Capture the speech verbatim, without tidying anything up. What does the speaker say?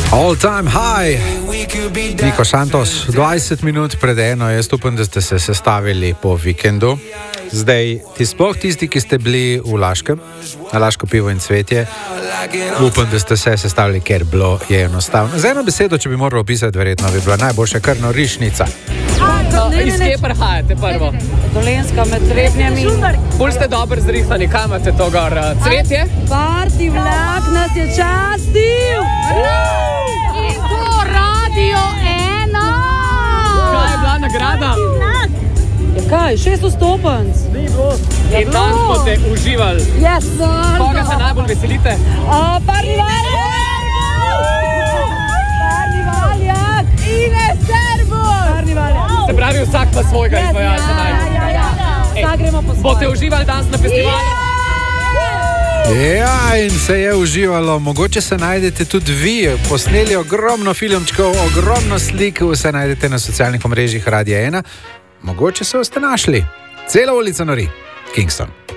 All time high. Niko Santos, dvajset minut pred eno, jaz upam, da ste se sestavili po vikendu. Zdaj, ti sploh tisti, ki ste bili v Laškem, na Laško pivo in cvetje, upam, da ste se sestavili, ker bilo je enostavno. Z eno besedo, če bi moral opisati, verjetno bi bila najboljša kar norišnica. Iz kje prihajate prvo? Dolenska med Trebnjami. Bolj ste dobro zrihtani, kaj imate to gor? Cvetje? Parti vlak nas je častil! In to Radio ena! Kaj je bila nagrada? Ja kaj, šeststo stopenc? In tam boste uživali. Yes! Koga se najbolj veselite? A, Parni Valjak! Parni Valjak! Ines Servus! Parni Valjak! Se pravi, vsak pa svojega izvajalca najbolj. Ja, ja, ja. Vsak gremo po svoje. Boste uživali danes na festivalu? Ja, in se je uživalo. Mogoče se najdete tudi vi. Posneli ogromno filmčkov, ogromno slik, vse najdete na socialnih omrežjih Radia ena. Mogoče se boste našli. Cela ulica nori. Kingston.